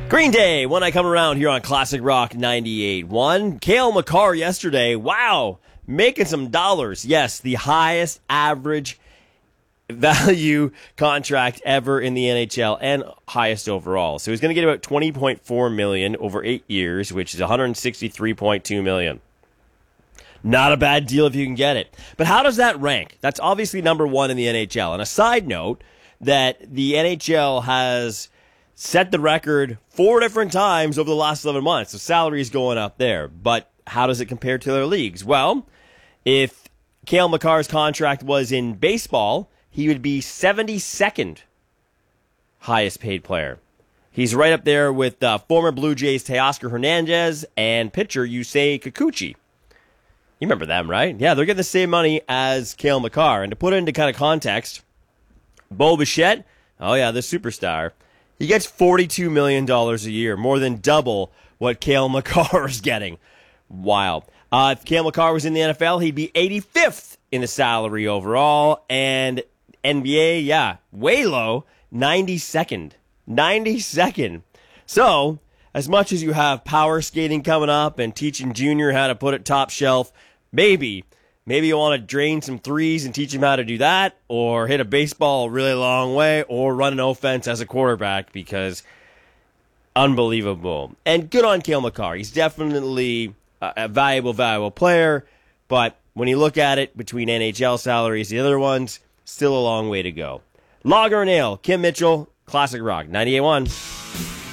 Green Day, when I come around here on Classic Rock 98.1. Cale Makar yesterday, wow, making some dollars. Yes, the highest average value contract ever in the NHL and highest overall. So he's going to get about $20.4 million over 8 years, which is $163.2 million. Not a bad deal if you can get it. But how does that rank? That's obviously number one in the NHL. And a side note, that the NHL has set the record 4 different times over the last 11 months. So salary is going up there. But how does it compare to other leagues? Well, if Cale Makar's contract was in baseball, he would be 72nd highest paid player. He's right up there with former Blue Jays Teoscar Hernandez and pitcher Yusei Kikuchi. You remember them, right? Yeah, they're getting the same money as Cale Makar. And to put it into kind of context, Bo Bichette, oh yeah, the superstar, he gets $42 million a year, more than double what Cale Makar is getting. Wild. If Cale Makar was in the NFL, he'd be 85th in the salary overall. And NBA, yeah, way low, 92nd. 92nd. So, as much as you have power skating coming up and teaching Junior how to put it top shelf, maybe you want to drain some threes and teach him how to do that, or hit a baseball a really long way, or run an offense as a quarterback, because unbelievable. And good on Cale Makar. He's definitely a valuable player, but when you look at it between NHL salaries, the other ones, still a long way to go. Lager and Ale, Kim Mitchell, Classic Rock, 98.1.